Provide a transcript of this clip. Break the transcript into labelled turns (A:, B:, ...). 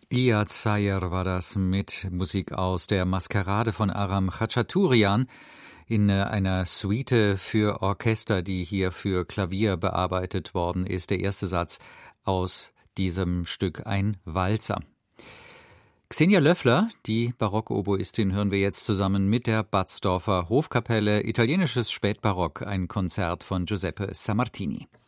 A: Iyad Sayar war das mit Musik aus der Maskerade von Aram Khachaturian in einer Suite für Orchester, die hier für Klavier bearbeitet worden ist. Der erste Satz aus diesem Stück, ein Walzer. Xenia Löffler, die Barockoboistin, hören wir jetzt zusammen mit der Batzdorfer Hofkapelle, italienisches Spätbarock, ein Konzert von Giuseppe Sammartini.